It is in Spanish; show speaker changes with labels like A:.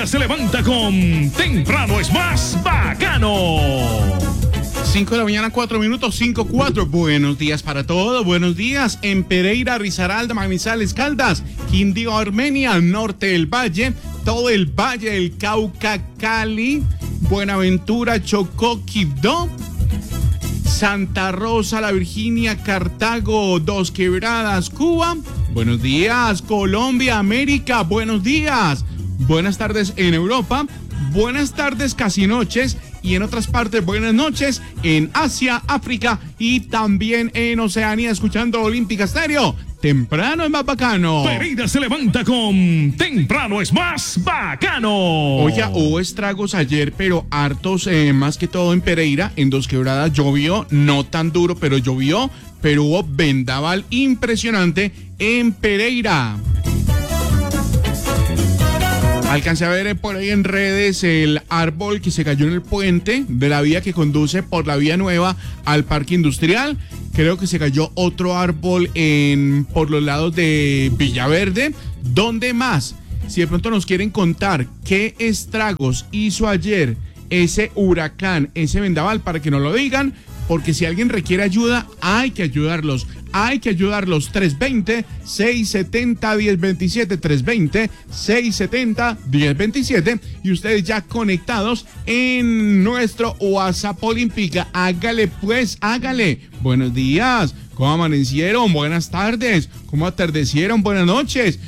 A: Pereira se levanta con Temprano es más bacano.
B: 5 de la mañana, 4 minutos, 5:04. Buenos días para todos. Buenos días en Pereira, Risaralda, Manizales, Caldas, Quindío, Armenia, norte del valle, todo el valle del Cauca, Cali, Buenaventura, Chocó, Quibdó, Santa Rosa, La Virginia, Cartago, Dos Quebradas, Cuba. Buenos días, Colombia, América. Buenos días. Buenas tardes en Europa. Buenas tardes, casi noches. Y en otras partes, buenas noches en Asia, África y también en Oceanía, escuchando Olímpica Estéreo. Temprano es más bacano.
A: Pereira se levanta con Temprano es más bacano.
B: Oye, hubo estragos ayer, pero hartos, más que todo en Pereira, en Dos Quebradas llovió, no tan duro, pero llovió, pero hubo vendaval impresionante en Pereira. Alcancé a ver por ahí en redes el árbol que se cayó en el puente de la vía que conduce por la vía nueva al parque industrial. Creo que se cayó otro árbol por los lados de Villaverde. ¿Dónde más? Si de pronto nos quieren contar qué estragos hizo ayer ese huracán, ese vendaval, para que nos lo digan, porque si alguien requiere ayuda, hay que ayudarlos. Hay que ayudarlos. 320-670-1027, 320-670-1027. Y ustedes ya conectados en nuestro WhatsApp Olímpica. Hágale pues, hágale. Buenos días. ¿Cómo amanecieron? Buenas tardes. ¿Cómo atardecieron? Buenas noches.